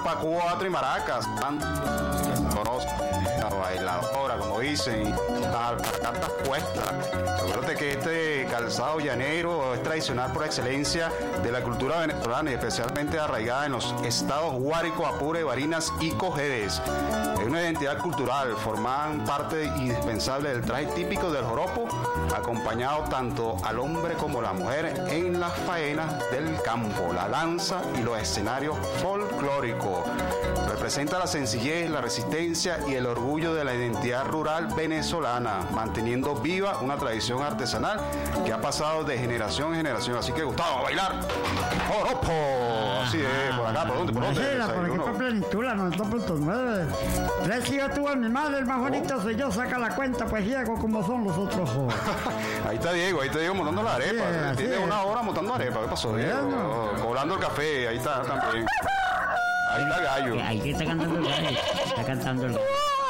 para 4 y maracas. La bailadora, como dicen, las alpargatas puestas. Recuerda que este calzado llanero es tradicional por excelencia de la cultura venezolana y especialmente arraigada en los estados Guárico, Apure, Barinas y Cojedes. Es una identidad cultural, forman parte indispensable del traje típico del joropo, acompañado tanto al hombre como a la mujer en las faenas del campo, la danza y los escenarios folclóricos. Representa la sencillez, la resistencia y el orgullo de la identidad rural venezolana, manteniendo viva una tradición artesanal que ha pasado de generación en generación. Así que, Gustavo, a bailar joropo. Así es, por acá, ¿por dónde? ¿Por dónde? Por aquí por Plenitud, la 90.9. Recibe tú a mi madre, el más bonito soy yo, saca la cuenta, pues Diego, como son los otros. Ahí está Diego montando la arepa. Sí, tiene una hora montando arepa. ¿Qué pasó, Diego? Cobrando el café, ahí está también. Ahí está Gallo. Ahí que está cantando el gallo. Está cantando el gallo.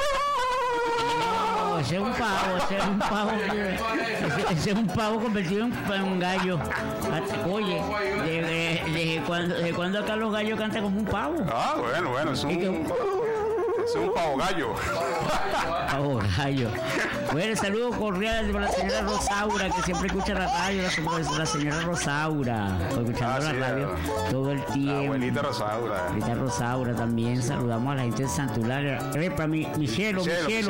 No, ese es un pavo. Ese es un pavo convertido en un gallo. Oye, ¿desde cuándo acá los gallos cantan como un pavo? Ah, bueno, es un pavo gallo. Pavo gallo. Bueno, saludos cordiales para la señora Rosaura, que siempre escucha la radio, la señora Rosaura, escuchando la radio todo el tiempo. La abuelita Rosaura. Abuelita Rosaura también. Saludamos a la gente de Santularia. Para Michelo.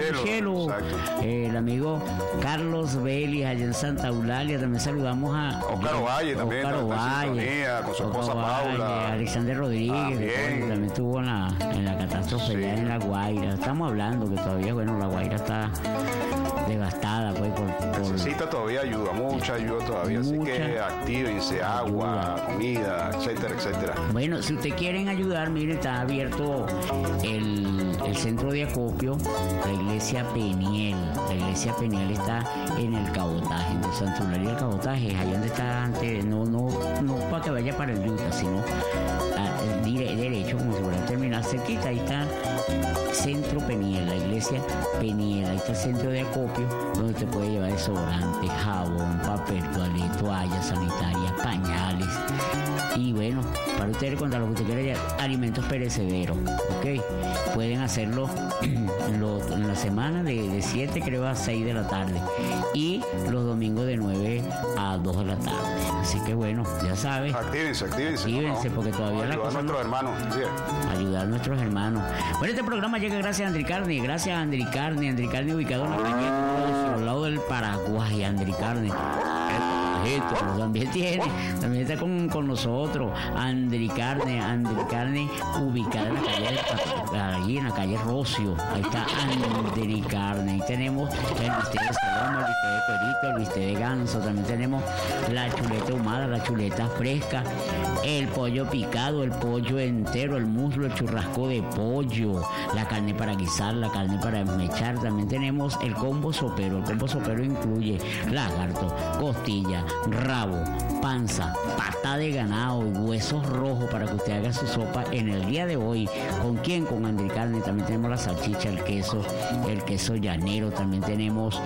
El amigo Carlos Vélez allá en Santa Eulalia. También saludamos a Oscar Ovalle también. Oscar Ovalle, con su esposa Paula. Alexander Rodríguez, que también estuvo en la catástrofe allá en La Guaira. Estamos hablando que todavía, La Guaira está devastada, pues, necesita todavía ayuda, mucha ayuda todavía, así que actívense, agua, comida, etcétera. Bueno, si ustedes quieren ayudar, miren, está abierto el centro de acopio, la iglesia Peniel. La iglesia Peniel está en el Cabotaje, en Santa Eulalia del Cabotaje, allá donde está antes, no para que vaya para el Yuta, sino derecho, como si fuera a terminar cerquita, ahí está Centro Peniel, la iglesia Peniel, ahí está el centro de acopio, donde te puede llevar desodorante, jabón, papel, toallas sanitarias, pañales. Y bueno, para ustedes contar lo que usted quiera, alimentos perecederos, ¿ok? Pueden hacerlo en la semana de 7 creo a 6 de la tarde y los domingos de 9 a 2 de la tarde. Así que bueno, ya sabes. Actívense. Porque todavía la cosa... Ayudar a nuestros hermanos. Sí. Ayudar a nuestros hermanos. Bueno, este programa llega gracias a Andricarne. Gracias a Andricarne. Andricarne ubicado en la calle al lado del Paraguay. Andricarne. También está con nosotros Andricarne ubicada en la calle Rocio. Ahí está Andricarne. Ahí tenemos el bistec de saloma, el bistec de cuerito, el bistec de ganso. También tenemos la chuleta ahumada, la chuleta fresca, el pollo picado, el pollo entero, el muslo, el churrasco de pollo, la carne para guisar, la carne para mechar. También tenemos el combo sopero. El combo sopero incluye lagarto, costilla, rabo, panza, pata de ganado y huesos rojos para que usted haga su sopa en el día de hoy. ¿Con quién? Con Andricarne. También tenemos la salchicha, el queso llanero. También tenemos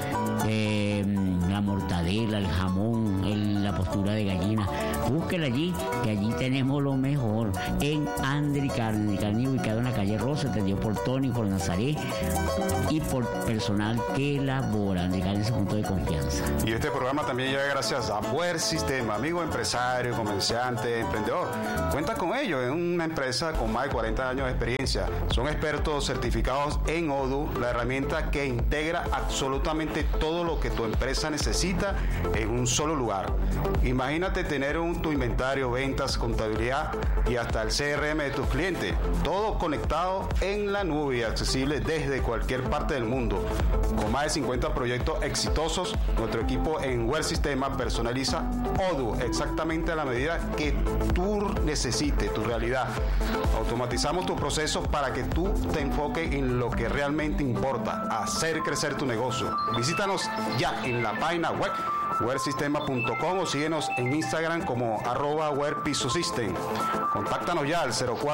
la mortadela, el jamón, la postura de gallina. Búsquela allí, que allí tenemos lo mejor en Andricarne. Andricarne ubicado en la calle Rosa, atendido por Tony, por Nazaret y por personal que labora. Andricarne es un punto de confianza. Y este programa también llega gracias a Buen Sistema, amigo empresario, comerciante, emprendedor. Cuenta con ellos, es una empresa con más de 40 años de experiencia. Son expertos certificados en Odoo, la herramienta que integra absolutamente todo lo que tu empresa necesita en un solo lugar. Imagínate tener tu inventario, ventas, contabilidad y hasta el CRM de tus clientes. Todo conectado en la nube y accesible desde cualquier parte del mundo. Con más de 50 proyectos exitosos, nuestro equipo en Web Sistema personaliza Odoo exactamente a la medida que tú necesites, tu realidad. Automatizamos tus procesos para que tú te enfoques en lo que realmente importa, hacer crecer tu negocio. Visítanos ya en la página web wersistema.com o síguenos en Instagram como @werpisosystem. Contáctanos ya al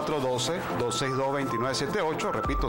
0412-262-2978, repito,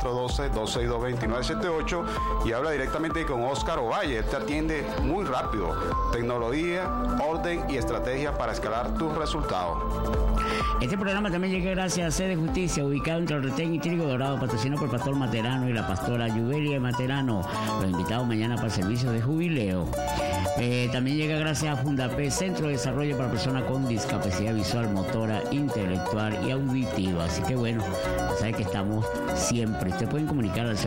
0412-262-2978 y habla directamente con Oscar Ovalle. Él te atiende muy rápido. Tecnología, orden y estrategia para escalar tus resultados. Este programa también llega gracias a Sede Justicia, ubicado entre el Retén y Trigo Dorado, patrocinado por el pastor Materano y la pastora Yubelia Materano. Los invitados mañana para el servicio de jubileo. También llega gracias a Fundapé, Centro de Desarrollo para Personas con Discapacidad Visual, Motora, Intelectual y Auditiva. Así que bueno, saben que estamos siempre. Ustedes pueden comunicar al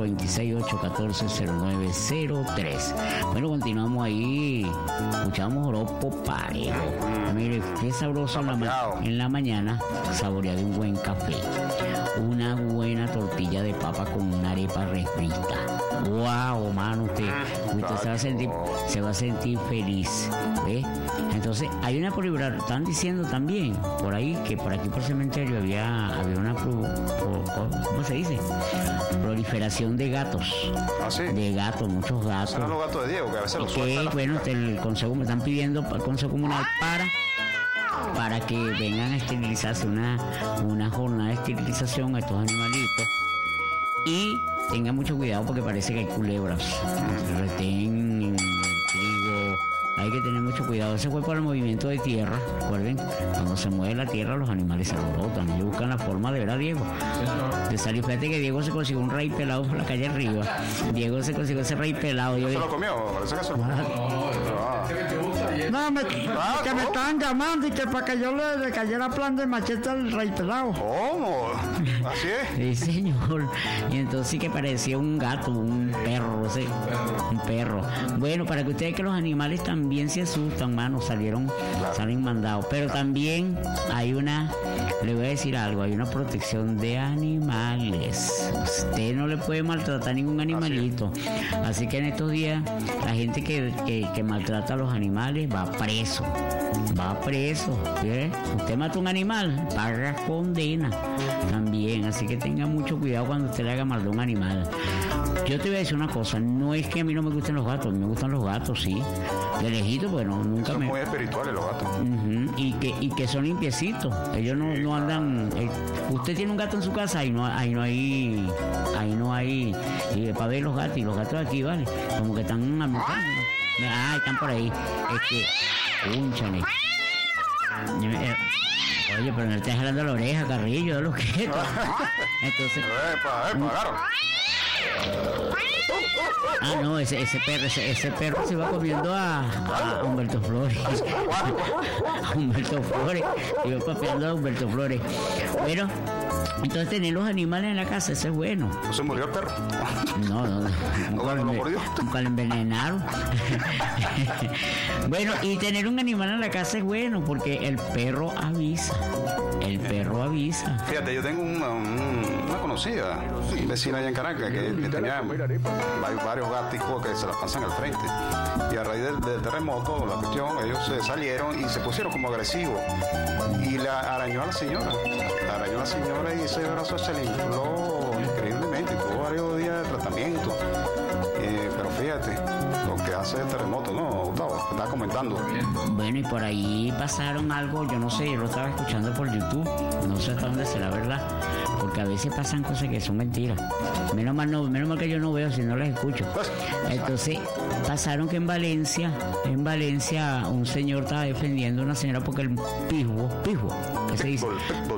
04-26-814-0903. Bueno, continuamos ahí. Escuchamos Oropo Parejo. Mire, qué sabroso en la mañana, saboreado de un buen café. Una buena tortilla de papa con una arepa refrita. Wow, mano, usted se va a sentir feliz, ¿ves? Entonces, hay una proliferación, están diciendo también por ahí que por aquí por el cementerio había una ¿cómo se dice? Proliferación de gatos. ¿Ah, sí? De gatos, muchos gatos. Son los gatos de Diego, que a veces los sueltan. Bueno, el consejo me están pidiendo el consejo comunal para que vengan a esterilizarse una jornada de esterilización a estos animalitos. Y tengan mucho cuidado porque parece que hay culebras. Retén, trigo. Hay que tener mucho cuidado. Ese fue por el movimiento de tierra. Recuerden, cuando se mueve la tierra, los animales se alborotan. Ellos buscan la forma de ver a Diego. De salir, fíjate que Diego se consiguió un rey pelado por la calle arriba. Diego se consiguió ese rey pelado. ¿Se lo comió? Parece que se lo comió. No, que me estaban llamando y que para que yo le cayera plan de machete al rey pelado. ¿Cómo? ¿Así es? Sí, señor. Y entonces que parecía un gato, un perro, ¿sí? Un perro. Bueno, para que ustedes que los animales también se asustan, mano, salen mandados. Pero también hay le voy a decir algo, hay una protección de animales. Usted no le puede maltratar a ningún animalito. Así que en estos días, la gente que maltrata a los animales va preso. ¿Sí? Usted mata un animal, paga condena también. Así que tenga mucho cuidado cuando usted le haga mal a un animal. Yo te voy a decir una cosa, no es que a mí no me gusten los gatos, a mí me gustan los gatos, sí. De lejito, bueno, nunca son muy espirituales los gatos. Y que son limpiecitos. Ellos no andan. Usted tiene un gato en su casa y no hay para ver los gatos. Y los gatos aquí, ¿vale? Como que están están por ahí. Cúnchale. Oye, pero no estás jalando la oreja, Carrillo, de lo que es. Entonces. No, ese perro se va comiendo a Humberto Flores. A Humberto Flores. Se va papeando a Humberto Flores. Bueno, entonces tener los animales en la casa, eso es bueno. ¿No se murió el perro? No. Nunca lo envenenaron. Bueno, y tener un animal en la casa es bueno porque el perro avisa. Fíjate, yo tengo una conocida, vecina allá en Caracas, que tenía varios gaticos que se las pasan al frente. Y a raíz del terremoto, la cuestión, ellos se salieron y se pusieron como agresivos. Y la arañó a la señora. Y ese brazo se le infló increíblemente. Tuvo varios días de tratamiento. Pero fíjate, lo que hace el terremoto, ¿no, Gustavo? Te estaba comentando. Bueno, y por ahí pasaron algo, yo no sé, yo lo estaba escuchando por YouTube, no sé hasta dónde será verdad, porque a veces pasan cosas que son mentiras. Menos mal que yo no veo si no las escucho. Entonces, pasaron que en Valencia un señor estaba defendiendo a una señora porque el pisbo, ¿qué se dice?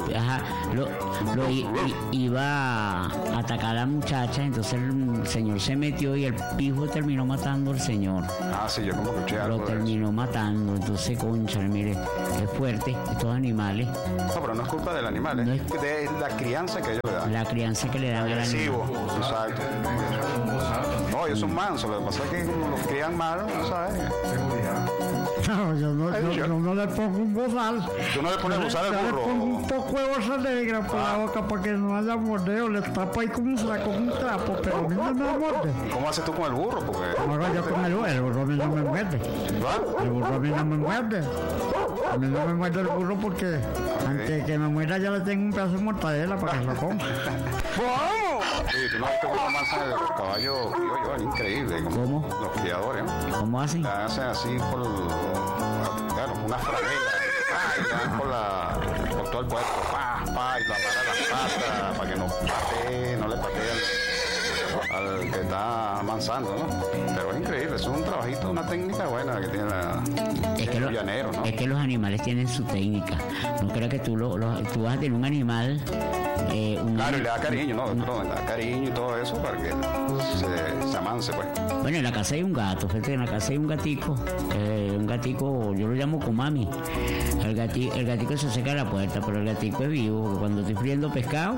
Iba a atacar a la muchacha, entonces el señor se metió y el pisbo terminó matando al señor. Sí, yo como escuché algo. Lo terminó matando, entonces, concha, mire, es fuerte, estos animales. No, pero no es culpa del animal, es de la crianza que ellos le dan. La crianza que le dan al agresivo, exacto. No, ellos son mansos, lo que pasa es que como los crían mal, ¿no sabes? No, yo no le pongo un bozal. ¿Tú no le pones bozal al burro? Yo le pongo un poco de bolsa negra por la boca para que no haya mordeo. Le tapo ahí como un saco, un trapo, pero a mí no me muerde. ¿Cómo haces tú con el burro? Porque... ¿Cómo hago yo con el burro? El burro a mí no me muerde. El burro a mí no me muerde. A mí no me muerde el burro porque antes que me muera ya le tengo un pedazo de mortadela para que lo coma. Sí, tú no ves cómo amansan el caballo criollo, increíble. ¿Cómo? Los criadores, ¿no? ¿Cómo hacen? La hacen así por una franela, y dan por todo el cuerpo, y lo amarran las patas para que no le pateen al que está amansando, ¿no? Pero es increíble, es un trabajito, una técnica buena que tiene el llanero, ¿no? Es que los animales tienen su técnica. No creas que tú vas a tener un animal. Claro, y le da cariño, ¿no? Le da cariño y todo eso para que se amance, pues. Bueno, en la casa hay un gato, fíjate, en la casa hay un gatico, yo lo llamo Kumami. El gatico se seca a la puerta, pero el gatico es vivo, porque cuando están friendo pescado,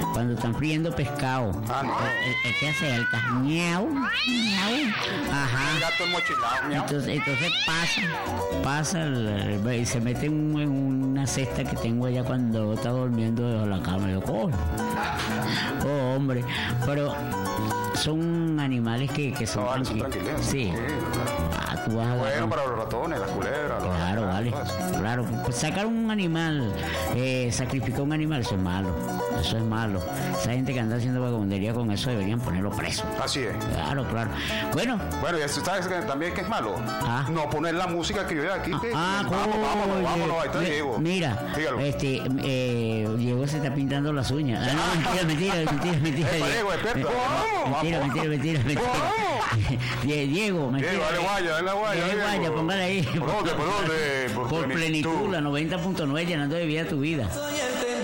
él se acerca, miau, miau, ajá. El gato mochilado, miau. Entonces pasa y se mete en una cesta que tengo allá cuando está durmiendo debajo de la cama. Y yo, oh, hombre, pero son animales que son tranquilos. Sí. Tú vas a bueno, para los ratones, las culebras. Claro, vale. Claro. Pues sacar un animal, sacrificar un animal, eso es malo. Eso es malo. Esa gente que anda haciendo vagabundería con eso deberían ponerlo preso. Así es. Claro. Bueno, y eso sabes que también que es malo. No poner la música criolla aquí. Vámonos, ahí está Diego. Mira, Diego se está pintando las uñas. Mentira. Diego, dale guaya. Póngale ahí. ¿Por dónde? Por Plenitud, la 90.9, llenando de vida tu vida.